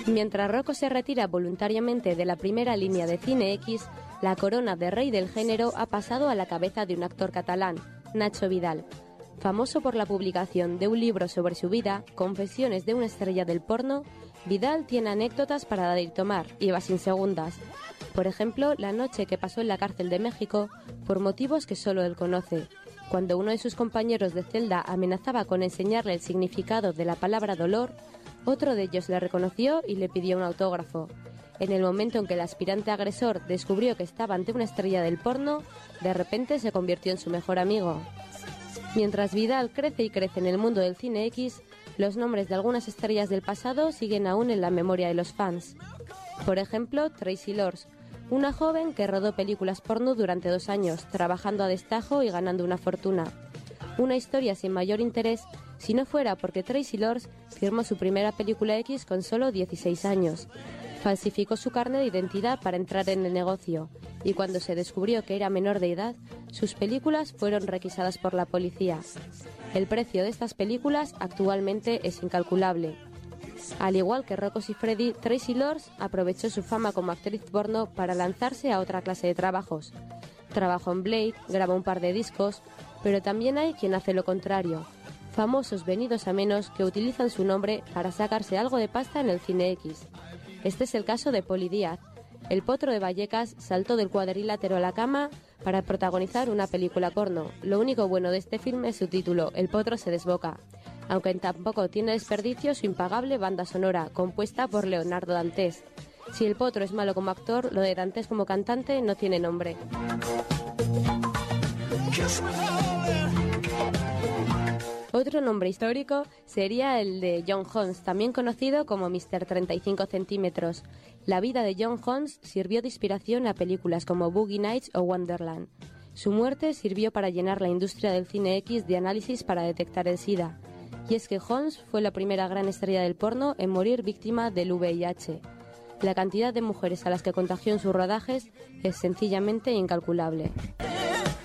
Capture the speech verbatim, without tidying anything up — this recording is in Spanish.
Mientras Rocco se retira voluntariamente de la primera línea de Cine X, la corona de rey del género ha pasado a la cabeza de un actor catalán, Nacho Vidal. Famoso por la publicación de un libro sobre su vida, Confesiones de una estrella del porno, Vidal tiene anécdotas para dar y tomar, y va sin segundas. Por ejemplo, la noche que pasó en la cárcel de México, por motivos que solo él conoce, cuando uno de sus compañeros de celda amenazaba con enseñarle el significado de la palabra dolor, otro de ellos le reconoció y le pidió un autógrafo. En el momento en que el aspirante agresor descubrió que estaba ante una estrella del porno, de repente se convirtió en su mejor amigo. Mientras Vidal crece y crece en el mundo del Cine X, los nombres de algunas estrellas del pasado siguen aún en la memoria de los fans. Por ejemplo, Traci Lords, una joven que rodó películas porno durante dos años, trabajando a destajo y ganando una fortuna. Una historia sin mayor interés, si no fuera porque Traci Lords firmó su primera película X con solo dieciséis años. Falsificó su carnet de identidad para entrar en el negocio, y cuando se descubrió que era menor de edad, sus películas fueron requisadas por la policía. El precio de estas películas actualmente es incalculable. Al igual que Rocco Siffredi, Traci Lords aprovechó su fama como actriz porno para lanzarse a otra clase de trabajos. Trabajó en Blade, grabó un par de discos, pero también hay quien hace lo contrario. Famosos venidos a menos que utilizan su nombre para sacarse algo de pasta en el Cine X. Este es el caso de Poli Díaz. El potro de Vallecas saltó del cuadrilátero a la cama para protagonizar una película porno. Lo único bueno de este filme es su título, El potro se desboca. Aunque tampoco tiene desperdicio su impagable banda sonora, compuesta por Leonardo Dantes. Si el potro es malo como actor, lo de Dantes como cantante no tiene nombre. Otro nombre histórico sería el de John Holmes, también conocido como mister treinta y cinco centímetros. La vida de John Holmes sirvió de inspiración a películas como Boogie Nights o Wonderland. Su muerte sirvió para llenar la industria del Cine X de análisis para detectar el SIDA. Y es que Holmes fue la primera gran estrella del porno en morir víctima del V I H. La cantidad de mujeres a las que contagió en sus rodajes es sencillamente incalculable.